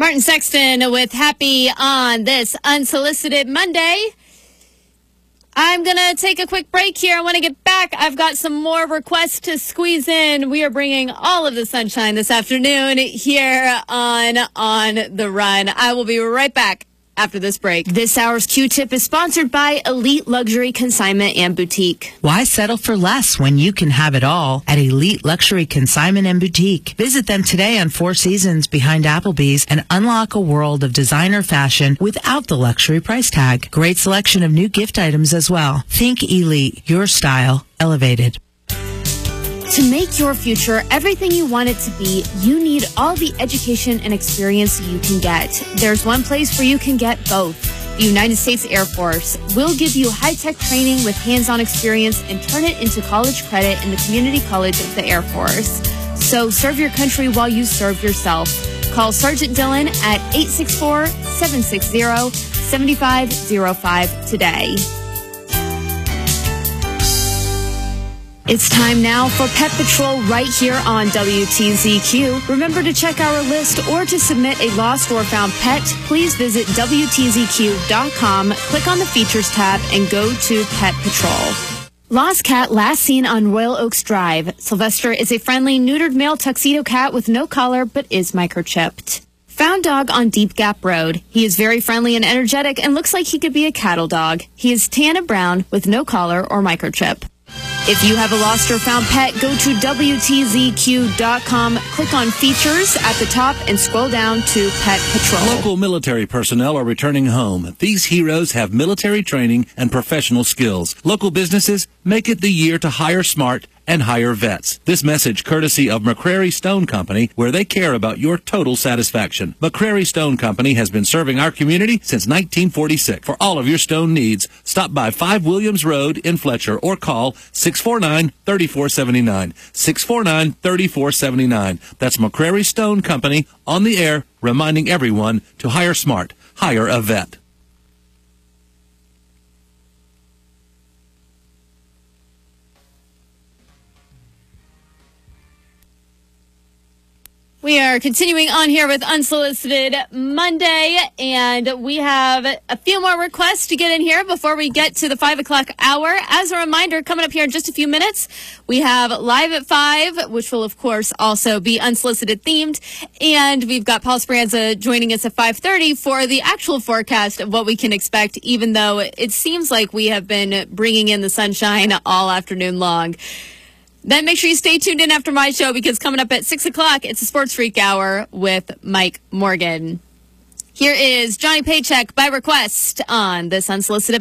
Martin Sexton with Happy on this unsolicited Monday. I'm going to take a quick break here. I want to get back. I've got some more requests to squeeze in. We are bringing all of the sunshine this afternoon here on the Run. I will be right back after this break. This hour's Q-Tip is sponsored by Elite Luxury Consignment and Boutique. Why settle for less when you can have it all at Elite Luxury Consignment and Boutique? Visit them today on Four Seasons behind Applebee's and unlock a world of designer fashion without the luxury price tag. Great selection of new gift items as well. Think Elite, your style elevated. To make your future everything you want it to be, you need all the education and experience you can get. There's one place where you can get both. The United States Air Force will give you high-tech training with hands-on experience and turn it into college credit in the Community College of the Air Force. So serve your country while you serve yourself. Call Sergeant Dillon at 864-760-7505 today. It's time now for Pet Patrol right here on WTZQ. Remember to check our list or to submit a lost or found pet, please visit WTZQ.com, click on the Features tab, and go to Pet Patrol. Lost cat last seen on Royal Oaks Drive. Sylvester is a friendly, neutered male tuxedo cat with no collar but is microchipped. Found dog on Deep Gap Road. He is very friendly and energetic and looks like he could be a cattle dog. He is tan and brown with no collar or microchip. If you have a lost or found pet, go to WTZQ.com, click on Features at the top, and scroll down to Pet Patrol. Local military personnel are returning home. These heroes have military training and professional skills. Local businesses make it the year to hire smart and hire vets. This message courtesy of McCrary Stone Company, where they care about your total satisfaction. McCrary Stone Company has been serving our community since 1946. For all of your stone needs, stop by 5 Williams Road in Fletcher or call 649-3479. 649-3479. That's McCrary Stone Company on the air, reminding everyone to hire smart, hire a vet. We are continuing on here with Unsolicited Monday, and we have a few more requests to get in here before we get to the 5 o'clock hour. As a reminder, coming up here in just a few minutes, we have Live at 5, which will, of course, also be unsolicited themed, and we've got Paul Speranza joining us at 5:30 for the actual forecast of what we can expect, even though it seems like we have been bringing in the sunshine all afternoon long. Then make sure you stay tuned in after my show, because coming up at 6 o'clock, it's a Sports Freak Hour with Mike Morgan. Here is Johnny Paycheck by request on this Unsolicited